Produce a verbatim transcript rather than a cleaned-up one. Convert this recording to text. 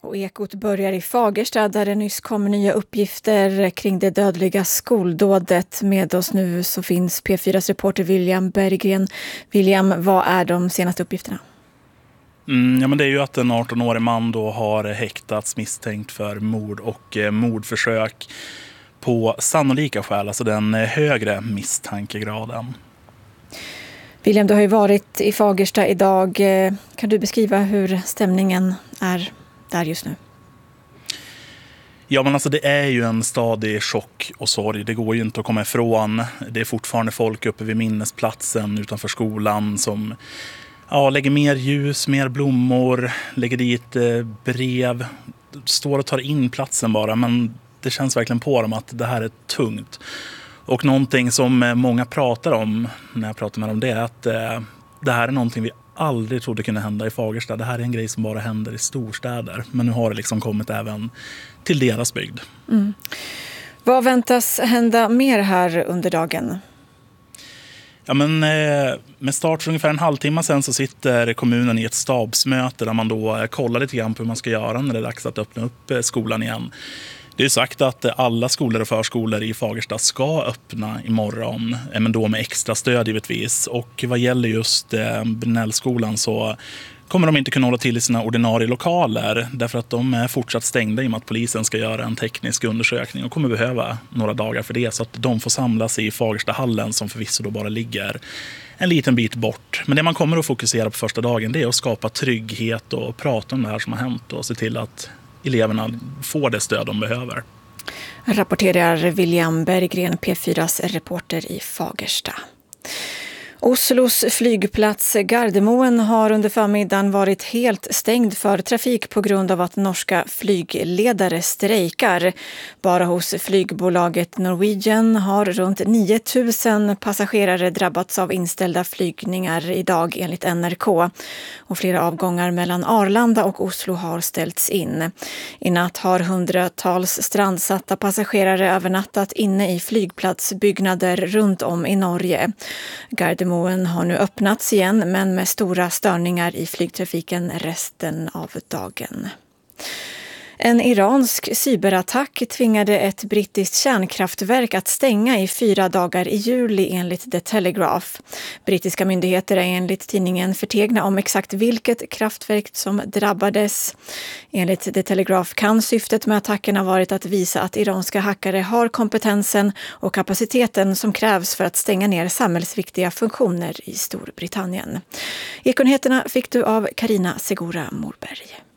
Och Ekot börjar i Fagersta där det nyss kom nya uppgifter kring det dödliga skoldådet. Med oss nu så finns P fyras reporter William Berggren. William, vad är de senaste uppgifterna? Mm, ja, men det är ju att en arton-årig man då har häktats misstänkt för mord och eh, mordförsök på sannolika skäl, alltså den högre misstankegraden. William, du har ju varit i Fagersta idag. Kan du beskriva hur stämningen är där just nu? Ja, men alltså det är ju en stadig chock och sorg. Det går ju inte att komma ifrån. Det är fortfarande folk uppe vid minnesplatsen utanför skolan som ja, lägger mer ljus, mer blommor, lägger dit eh, brev, står och tar in platsen bara. Men det känns verkligen på dem att det här är tungt. Och någonting som många pratar om när jag pratar med dem, det är att eh, det här är någonting vi aldrig trodde kunde hända i Fagersta. Det här är en grej som bara händer i storstäder. Men nu har det liksom kommit även till deras bygd. Mm. Vad väntas hända mer här under dagen? Ja, men eh, med start för ungefär en halvtimme sedan så sitter kommunen i ett stabsmöte där man då eh, kollar lite grann på hur man ska göra när det är dags att öppna upp eh, skolan igen. Det är sagt att alla skolor och förskolor i Fagersta ska öppna imorgon, men då med extra stöd givetvis. Och vad gäller just Brynällskolan så kommer de inte kunna hålla till i sina ordinarie lokaler därför att de är fortsatt stängda i och med att polisen ska göra en teknisk undersökning och kommer behöva några dagar för det, så att de får samlas i Fagerstahallen som förvisso då bara ligger en liten bit bort. Men det man kommer att fokusera på första dagen, det är att skapa trygghet och prata om det här som har hänt och se till att eleverna får det stöd de behöver. Rapporterar William Berggren, P fyras reporter i Fagersta. Oslos flygplats Gardermoen har under förmiddagen varit helt stängd för trafik på grund av att norska flygledare strejkar. Bara hos flygbolaget Norwegian har runt nio tusen passagerare drabbats av inställda flygningar idag enligt N R K. Och flera avgångar mellan Arlanda och Oslo har ställts in. I natt har hundratals strandsatta passagerare övernattat inne i flygplatsbyggnader runt om i Norge. Gardermoen har nu öppnats igen men med stora störningar i flygtrafiken resten av dagen. En iransk cyberattack tvingade ett brittiskt kärnkraftverk att stänga i fyra dagar i juli enligt The Telegraph. Brittiska myndigheter är enligt tidningen förtegna om exakt vilket kraftverk som drabbades. Enligt The Telegraph kan syftet med attacken ha varit att visa att iranska hackare har kompetensen och kapaciteten som krävs för att stänga ner samhällsviktiga funktioner i Storbritannien. Ekonyheterna fick du av Karina Segura Morberg.